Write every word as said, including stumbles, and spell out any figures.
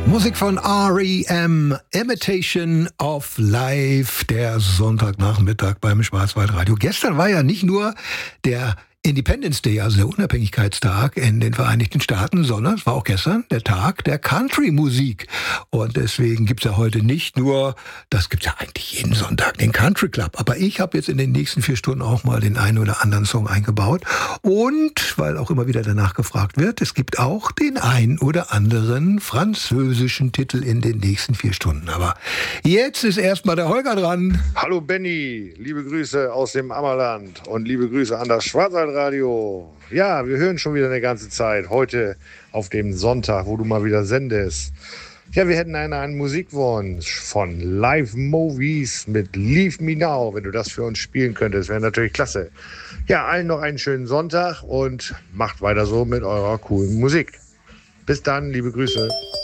Musik von R E M, Imitation of Life, der Sonntagnachmittag beim Schwarzwaldradio. Gestern war ja nicht nur der Independence Day, also der Unabhängigkeitstag in den Vereinigten Staaten, sondern es war auch gestern der Tag der Country-Musik. Und deswegen gibt's ja heute nicht nur, das gibt's ja eigentlich jeden Sonntag, den Country Club. Aber ich habe jetzt in den nächsten vier Stunden auch mal den einen oder anderen Song eingebaut. Und, weil auch immer wieder danach gefragt wird, es gibt auch den ein oder anderen französischen Titel in den nächsten vier Stunden. Aber jetzt ist erstmal der Holger dran. Hallo Benny, liebe Grüße aus dem Ammerland und liebe Grüße an das Schwarzwaldradio. Ja, wir hören schon wieder eine ganze Zeit. Heute auf dem Sonntag, wo du mal wieder sendest. Ja, wir hätten einen, einen Musikwunsch von Live Movies mit Leave Me Now. Wenn du das für uns spielen könntest, wäre natürlich klasse. Ja, allen noch einen schönen Sonntag und macht weiter so mit eurer coolen Musik. Bis dann, liebe Grüße.